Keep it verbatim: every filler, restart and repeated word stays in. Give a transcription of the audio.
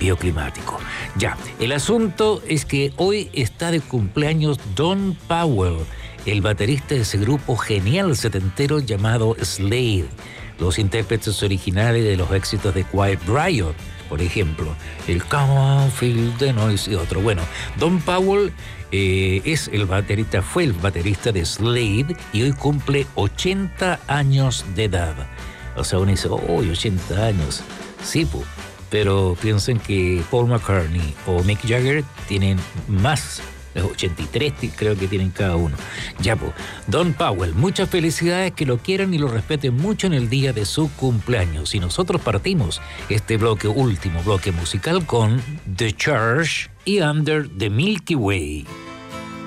cambio climático. Ya, el asunto es que hoy está de cumpleaños Don Powell, el baterista de ese grupo genial setentero llamado Slade, los intérpretes originales de los éxitos de Quiet Riot, por ejemplo, el Come On Feel the Noise y otro. Bueno, Don Powell eh, es el baterista, fue el baterista de Slade y hoy cumple ochenta años de edad. O sea, uno dice, oh, ochenta años. Sí, pues, pero piensen que Paul McCartney o Mick Jagger tienen más. ochenta y tres creo que tienen cada uno. Ya, pues, Don Powell, muchas felicidades, que lo quieran y lo respeten mucho en el día de su cumpleaños. Y nosotros partimos este bloque, último bloque musical, con The Church y Under the Milky Way.